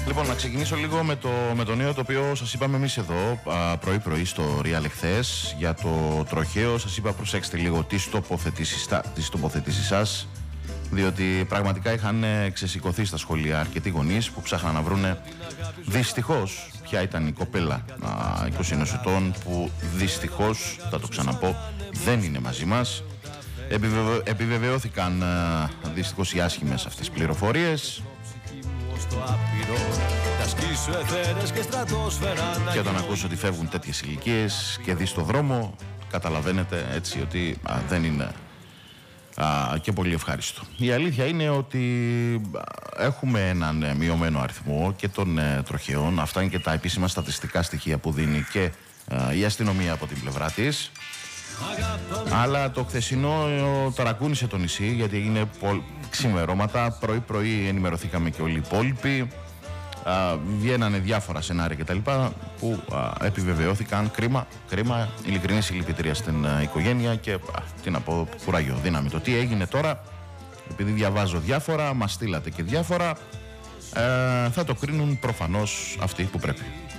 Λοιπόν, να ξεκινήσω λίγο με το νέο το οποίο σας είπαμε εμείς εδώ πρωί-πρωί στο Real εχθές για το τροχαίο. Σας είπα προσέξτε λίγο τις τοποθετήσεις σας, διότι πραγματικά είχαν ξεσηκωθεί στα σχολεία αρκετοί γονείς που ψάχναν να βρούνε δυστυχώς ποια ήταν η κοπέλα 21 ετών που δυστυχώς, θα το ξαναπώ, δεν είναι μαζί μας. Επιβεβαιώθηκαν δυστυχώς οι άσχημες αυτές πληροφορίες. Και όταν ακούσω ότι φεύγουν τέτοιες ηλικίες και δεις στο δρόμο, καταλαβαίνετε έτσι ότι δεν είναι και πολύ ευχάριστο. Η αλήθεια είναι ότι έχουμε έναν μειωμένο αριθμό και των τροχαίων. Αυτά είναι και τα επίσημα στατιστικά στοιχεία που δίνει και η αστυνομία από την πλευρά της. Αλλά το χθεσινό ταρακούνησε το νησί, γιατί έγινε ξημερώματα. Πρωί-πρωί ενημερωθήκαμε και όλοι οι υπόλοιποι. Βγαίνανε διάφορα σενάρια κτλ. Που επιβεβαιώθηκαν. Κρίμα, ειλικρινή συλληπιτήρια στην οικογένεια και τι να πω, κουράγιο, δύναμη. Το τι έγινε τώρα, επειδή διαβάζω διάφορα, μας στείλατε και διάφορα, θα το κρίνουν προφανώς αυτοί που πρέπει.